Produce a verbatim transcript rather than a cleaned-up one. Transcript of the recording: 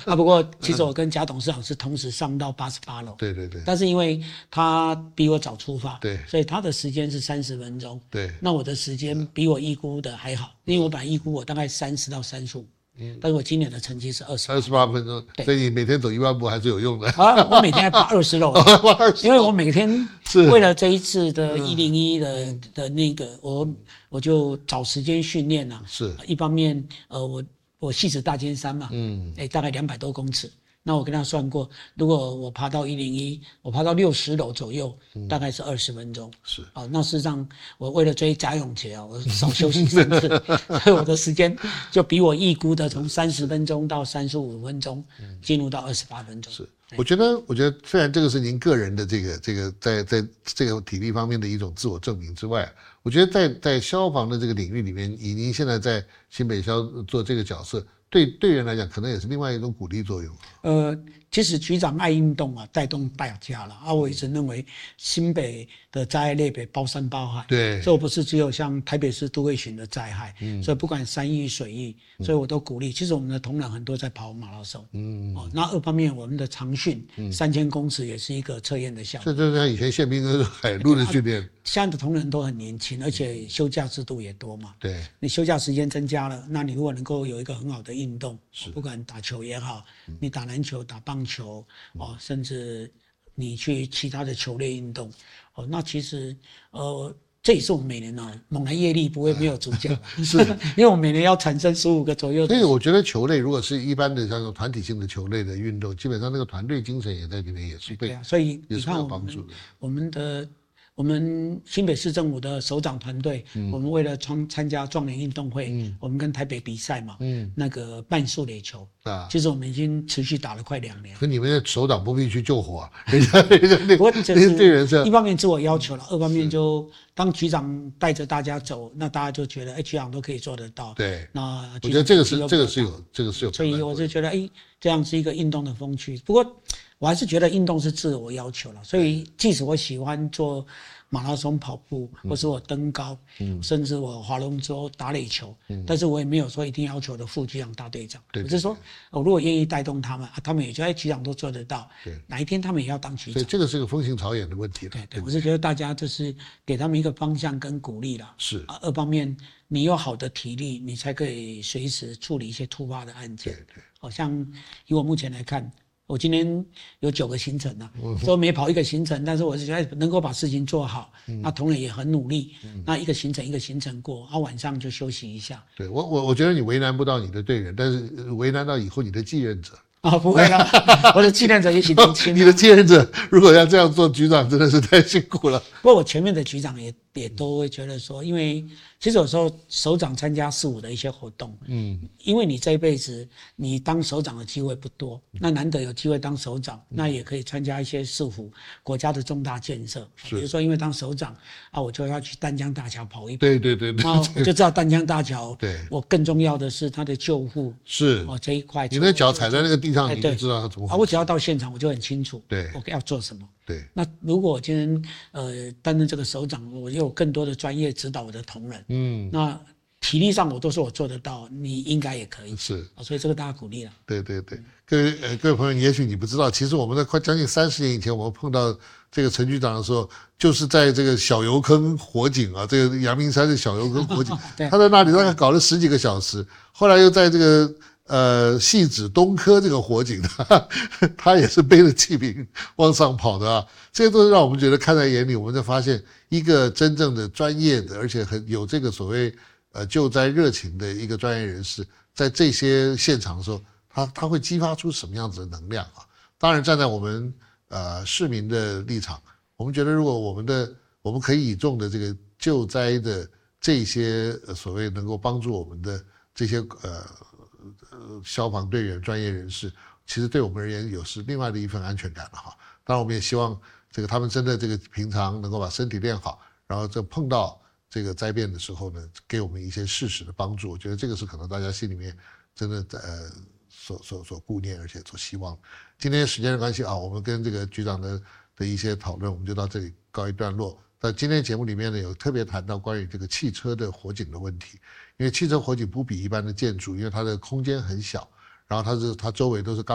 啊，不过其实我跟贾董事长是同时上到八十八楼， 对对对， 但是因为他比我早出发， 对， 所以他的时间是三十分钟， 对， 那我的时间比我预估的还好，因为我本来预估我大概三十到三十五。嗯，但是我今年的成绩是二十， 二十八分钟，所以你每天走一万步还是有用的啊！我每天还爬二十楼，因为我每天为了这一次的一零一的、嗯、的那个，我我就找时间训练啊。 是， 一方面，呃，我我细指大尖山嘛， 嗯， 哎、欸，大概两百多公尺。那我跟他算过，如果我爬到一零一，我爬到六十楼左右，嗯、大概是二十分钟。 是啊、哦，那事实上我为了追贾永杰啊，我少休息三次，所以我的时间就比我预估的从三十分钟到三十五分钟，进入到二十八分钟。 是，我觉得，我觉得虽然这个是您个人的这个这个在在这个体力方面的一种自我证明之外，我觉得在在消防的这个领域里面，以您现在在新北消做这个角色。对队员来讲，可能也是另外一种鼓励作用。 呃，其实局长爱运动啊，带动大家了啊。我一直认为新北的灾害类别包山包海， 对， 所以我不是只有像台北市都会群的灾害，嗯，所以不管山域、水域，所以我都鼓励。其实我们的同仁很多在跑马拉松，嗯，哦，那二方面我们的长训三千公尺也是一个测验的项目， 这就像以前宪兵跟海陆的训练。 现在的同仁都很年轻，而且休假制度也多嘛。 对， 你休假时间增加了，那你如果能够有一个很好的运动， 是不管打球也好，你打篮球、打棒球，哦，甚至你去其他的球类运动，哦，那其实呃。这也是我们每年啊，猛男业力不会没有主角， 是， 因为我们每年要产生十五个左右。 所以我觉得球类如果是一般的像团体性的球类的运动，基本上那个团队精神也在里面也是被， 对啊，所以你看我们我们的我们新北市政府的首长团队，嗯、我们为了参参加壮年运动会，嗯、我们跟台北比赛嘛，嗯、那个半速垒球啊，其实我们已经持续打了快两年。 可你们的首长不必去救火、啊，人家人家那不那些队员是， 一方面自我要求了，二方面就当局长带着大家走，那大家就觉得，哎，局长都可以做得到。 对， 那我觉得这个是这个是有这个是有， 所以我就觉得，哎，这样是一个运动的风气。不过我还是觉得运动是自我要求了，所以即使我喜欢做马拉松跑步，或是我登高，嗯、甚至我划龙舟、打垒球，嗯、但是我也没有说一定要求的副局长、大队长。我是说，我如果愿意带动他们，啊、他们也觉得局长都做得到，哪一天他们也要当局长。 所以这个是个风行草野的问题了。 对 对, 对，我是觉得大家就是给他们一个方向跟鼓励了。 是啊，二方面你有好的体力，你才可以随时处理一些突发的案件。 对对， 好像以我目前来看。我今天有九个行程啊，说每跑一个行程，但是我是觉得能够把事情做好，嗯、那同仁也很努力，嗯、那一个行程一个行程过，啊晚上就休息一下。 对我我我觉得你为难不到你的队员，但是为难到以后你的继任者。 啊，不会啦，我的继任者也许年轻。 你的继任者如果要这样做，局长真的是太辛苦了。 不过我前面的局长也也都会觉得说，因为其实有时候首长参加事务的一些活动，嗯，因为你这一辈子你当首长的机会不多，那难得有机会当首长，那也可以参加一些市府国家的重大建设，比如说因为当首长啊，我就要去淡江大桥跑一跑， 对对对对， 然后我就知道淡江大桥， 对， 我更重要的是它的救护是哦这一块， 你的脚踩在那个地上，你就知道它怎么回事。 啊，我只要到现场，我就很清楚， 对， 我要做什么。 对， 那如果我今天呃担任这个首长，我有更多的专业指导我的同仁，嗯，那体力上我都说我做得到，你应该也可以， 是啊，所以这个大家鼓励了。 对对对，各位呃各位朋友，也许你不知道，其实我们在快将近三十年以前，我们碰到这个陈局长的时候，就是在这个小油坑火警啊，这个阳明山的小油坑火警，他在那里大概搞了十几个小时，后来又在这个。呃，汐止东科这个火警，他他也是背着气瓶往上跑的啊，这些都是让我们觉得看在眼里。我们就发现一个真正的专业的，而且很有这个所谓呃救灾热情的一个专业人士，在这些现场的时候，他他会激发出什么样子的能量啊？当然，站在我们呃市民的立场，我们觉得如果我们的我们可以倚重的这个救灾的这些、呃、所谓能够帮助我们的这些呃。呃，消防队员、专业人士，其实对我们而言有是另外的一份安全感了哈。当然，我们也希望这个他们真的这个平常能够把身体练好，然后这碰到这个灾变的时候呢，给我们一些适时的帮助。我觉得这个是可能大家心里面真的呃所所所顾念，而且所希望。今天时间的关系啊，我们跟这个局长的的一些讨论，我们就到这里告一段落。在今天节目里面呢，有特别谈到关于这个汽车的火警的问题，因为汽车火警不比一般的建筑，因为它的空间很小，然后它是它周围都是钢